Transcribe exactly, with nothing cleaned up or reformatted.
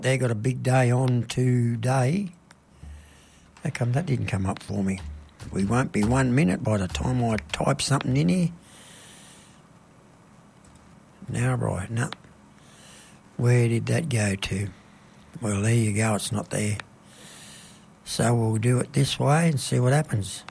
They got a big day on today. How come that didn't come up for me? We won't be one minute by the time I type something in here. Now, right, no. Where did that go to? Well, there you go, it's not there. So we'll do it this way and see what happens.